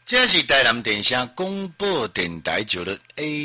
这是台南电声广播电台九日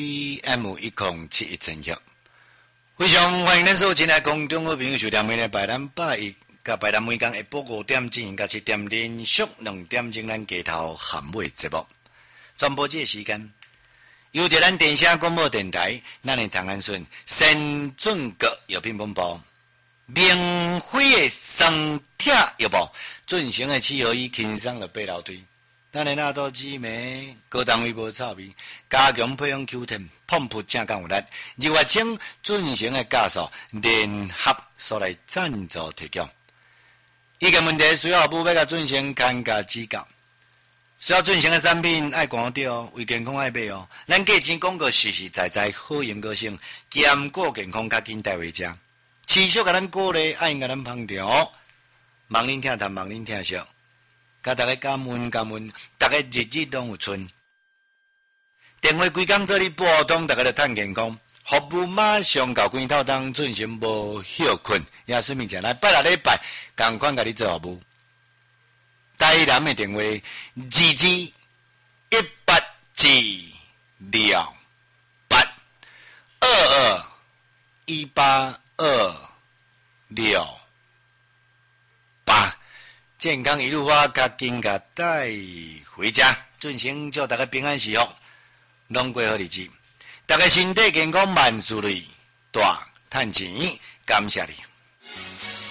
AM1071千赫，非常欢迎咱所有亲爱空中好朋友收听每日拜南8一甲拜南每天下晡5点进行到7点，连续2点钟咱街头含尾节目。转播这个时间，由着咱电声广播电台，咱的唐安顺先准国药品本部，明辉的双铁药部，进行的7合1轻松的八楼堆。咱的纳豆紫梅高单位无臭味，加强培养 Q10， 碰扑正刚有力。日月清进行的加速联合所来赞助提供。意见问题需要务要甲进行尴尬指教。需要进行的产品爱看到，为健康爱买哦。咱价钱广告实实在在，好用个性，兼顾健康较紧带回家。持续甲咱鼓励，爱甲咱捧场哦。望恁听谈，望恁听笑。甲大家感恩，大家日日拢有春。电话规工做你拨通，大家就趁健康。服务马上到关头当进行无休困，也顺便来拜6礼拜，共款甲你做服务。台南的电话2218282228。健康一路发，甲紧甲带回家，进行祝大家平安喜福，拢过好日子。大家身体健康，万事如意，大赚钱，感谢你。